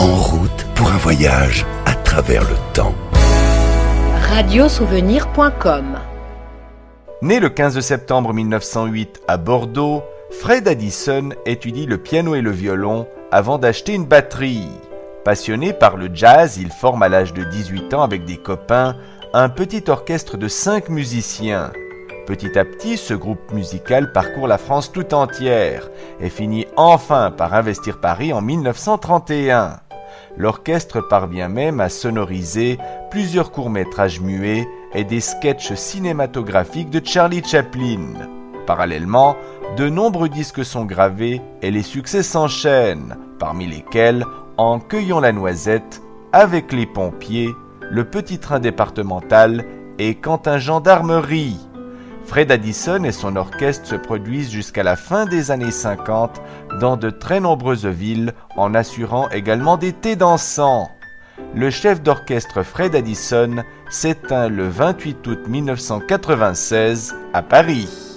En route pour un voyage à travers le temps. Radiosouvenir.com. Né le 15 septembre 1908 à Bordeaux, Fred Addison étudie le piano et le violon avant d'acheter une batterie. Passionné par le jazz, il forme à l'âge de 18 ans avec des copains un petit orchestre de 5 musiciens. Petit à petit, ce groupe musical parcourt la France tout entière et finit enfin par investir Paris en 1931. L'orchestre parvient même à sonoriser plusieurs courts-métrages muets et des sketchs cinématographiques de Charlie Chaplin. Parallèlement, de nombreux disques sont gravés et les succès s'enchaînent, parmi lesquels En cueillant la noisette, Avec les pompiers, Le petit train départemental et Quand un gendarme rit. Fred Addison et son orchestre se produisent jusqu'à la fin des années 50 dans de très nombreuses villes en assurant également des thés dansants. Le chef d'orchestre Fred Addison s'éteint le 28 août 1996 à Paris.